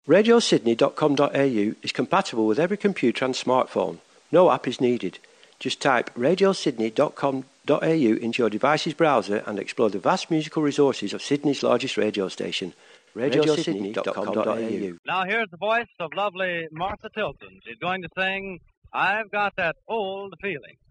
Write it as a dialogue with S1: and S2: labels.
S1: RadioSydney.com.au is compatible with every computer and smartphone. No app is needed. Just type RadioSydney.com.au into your device's browser and explore the vast musical resources of Sydney's largest radio station. RadioSydney.com.au.
S2: Now here's the voice of lovely Martha Tilton. She's going to sing, I've Got That Old Feeling.